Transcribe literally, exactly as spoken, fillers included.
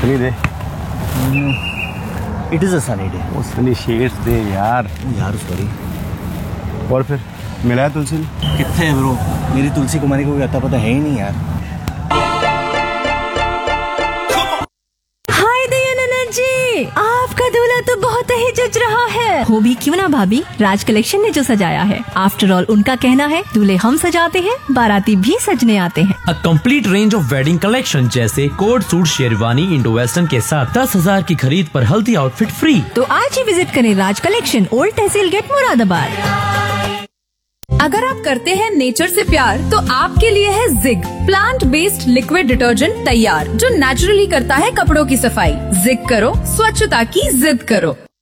Sunny they. It is a sunny day. वो Sunny shades दे यार। यार सॉरी। और फिर मिला है तुलसी? कितने है ब्रो? मेरी तुलसी कुमारी को कोई अता पता है ही नहीं यार। हाय दयानंद जी, आपका दूल्हा तो बहुत ही जज रहा है। हो भी क्यों ना भाभी, राज कलेक्शन ने जो सजाया है। आफ्टर ऑल उनका कहना है दूल्हे हम सजाते हैं, बाराती भी सजने आते हैं। A complete range of wedding collection जैसे coat suit, sherwani, Indo western के साथ दस हजार की खरीद पर हल्दी आउटफिट फ्री। तो आज ही विजिट करें राज कलेक्शन, ओल्ड तहसील गेट, मुरादाबाद। अगर आप करते हैं नेचर से प्यार तो आपके लिए है zig plant based liquid detergent तैयार, जो नेचुरली करता है कपड़ों की सफाई। जिग करो, स्वच्छता की जिद करो।